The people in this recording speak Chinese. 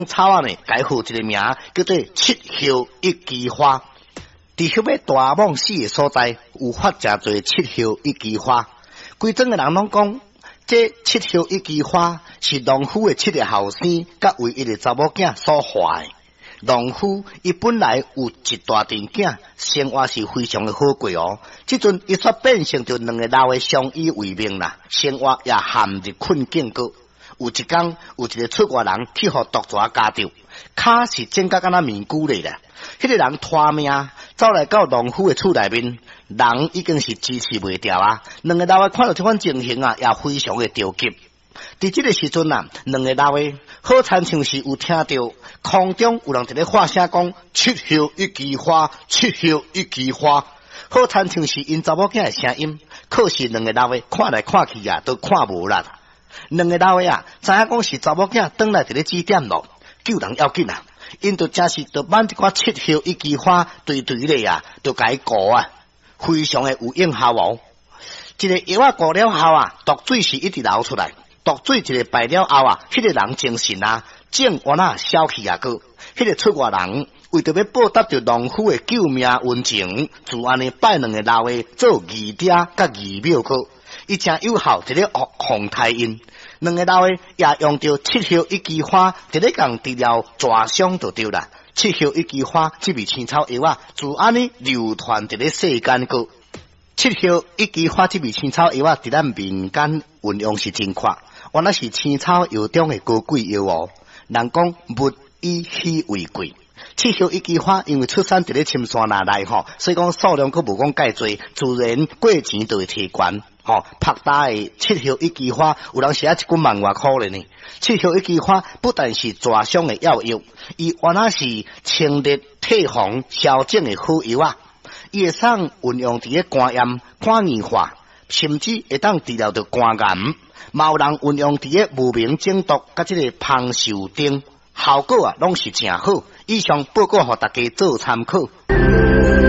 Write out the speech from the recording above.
草啊呢，改号一个名叫做七叶一枝花。伫迄尾大蟒死的所在，有发诚侪七叶一枝花。规庄的人拢讲，这七叶一枝花是农夫的七个后生，甲唯一的查某囝所画的。农夫伊本来有一大阵囝，生活是非常的好过哦。即阵伊煞变成着两个老的相依为命啦，生活也陷入困境过。有一天，有一个出外人去互毒蛇咬着，脚是整甲敢若面具咧啦。迄个人拖命走来到农夫的厝内面，人已经是支持袂掉啊。两个老的看到这款情形啊，也非常的着急。伫这个时阵啊，两个老的好亲像是有听到空中有人伫咧喊声讲：七叶一枝花，七叶一枝花。好亲像是因查某囝的声音，可是两个老的看来看去啊，都看无啦。两个老的啊，知影讲是查某囝转来伫咧指点咯，救人要紧啊！因就真是就挽一寡七叶一枝花堆堆咧啊，就甲伊顾啊，非常的有用效哦。一个药啊顾了后啊，毒水是一直流出来。毒水一个排了后啊，迄个人精神啊，正完啊消气啊个。迄个出外人为着要报答着农夫的救命恩情，就安尼拜两个老的做义爹甲义庙个。伊真有效，一个红太阴。两个老的也用着七叶一枝花，一个共治疗抓伤就对啦。七叶一枝花这味青草药啊，就安尼流传伫咧世间个。七叶一枝花这味青草药啊，伫咱民间运用是真快，原来是青草药中的高贵药哦。人讲物以稀为贵。七叶一枝花因为出产伫咧深山内吼，所以讲数量佫无讲介多，自然价钱就会提悬。拍打的七叶一枝花，有人写1斤万外块咧呢。七叶一枝花不但是抓伤的药药，伊原来是清热退红消肿的好药啊。伊会当运用伫咧肝炎、肝硬化，甚至会当治疗着肝癌。嘛有人运用伫咧无名中毒甲即个胖瘦症，效果啊拢是真好。以上报告互大家做参考。